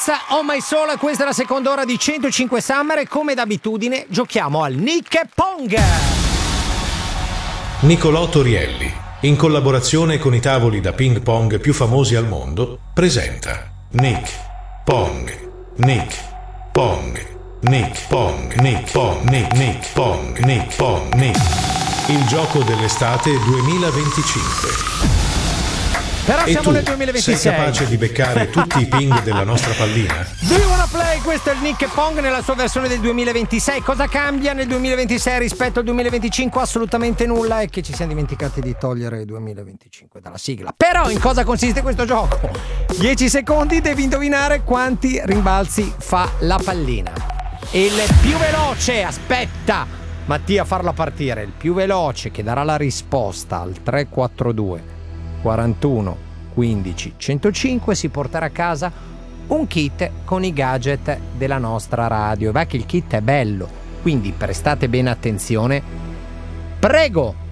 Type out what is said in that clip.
Dance, Oh My Soul, questa è la seconda ora di 105 Summer e come d'abitudine giochiamo al Nick Pong. Nicolò Torielli, in collaborazione con i tavoli da ping pong più famosi al mondo, presenta Nick Pong, Nick Pong, Nick Pong, Nick Pong, Nick Pong, Nick Pong, Nick. Il gioco dell'estate 2025. Però E siamo tu nel 2026. sei capace di beccare tutti i ping della nostra pallina? Do you wanna play? Questo è il Nick Pong nella sua versione del 2026. Cosa cambia nel 2026 rispetto al 2025? Assolutamente nulla, è che ci siamo dimenticati di togliere il 2025 dalla sigla. Però in cosa consiste questo gioco? 10 secondi, devi indovinare quanti rimbalzi fa la pallina. Il più veloce, aspetta Mattia, farla partire. Il più veloce che darà la risposta al 342 41 15 105 si porterà a casa un kit con i gadget della nostra radio. Va che il kit è bello, quindi prestate bene attenzione. Prego,